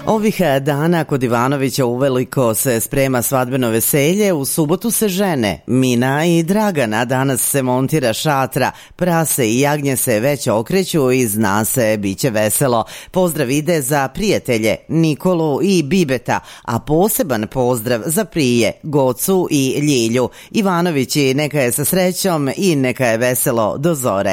Ovih dana kod Ivanovića uveliko se sprema svadbeno veselje, u subotu se žene Mina i Dragana, danas se montira šatra, prase i jagnje se već okreću i zna se, bit će veselo. Pozdrav ide za prijatelje Nikolu i Bibeta, a poseban pozdrav za prije Gocu i Ljilju. Ivanovići neka je sa srećom i neka je veselo do zore.